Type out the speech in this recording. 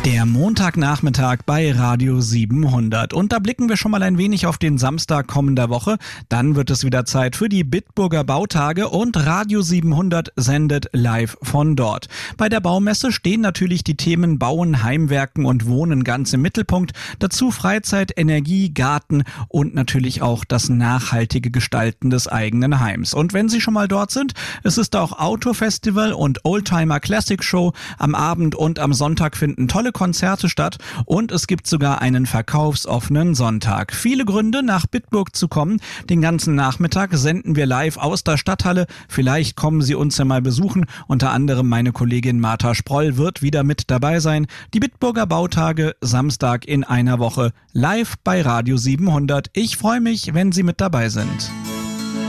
Der Montagnachmittag bei Radio 700. Und da blicken wir schon mal ein wenig auf den Samstag kommender Woche. Dann wird es wieder Zeit für die Bitburger Bautage und Radio 700 sendet live von dort. Bei der Baumesse stehen natürlich die Themen Bauen, Heimwerken und Wohnen ganz im Mittelpunkt. Dazu Freizeit, Energie, Garten und natürlich auch das nachhaltige Gestalten des eigenen Heims. Und wenn Sie schon mal dort sind, es ist auch Autofestival und Oldtimer Classic Show. Am Abend und am Sonntag finden tolle Konzerte statt und es gibt sogar einen verkaufsoffenen Sonntag. Viele Gründe, nach Bitburg zu kommen. Den ganzen Nachmittag senden wir live aus der Stadthalle. Vielleicht kommen Sie uns ja mal besuchen. Unter anderem meine Kollegin Martha Sproll wird wieder mit dabei sein. Die Bitburger Bautage, Samstag in einer Woche, live bei Radio 700. Ich freue mich, wenn Sie mit dabei sind.